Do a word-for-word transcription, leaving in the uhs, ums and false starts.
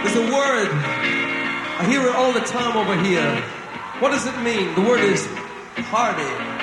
There's a word. I hear it all the time over here. What does it mean? The word is party.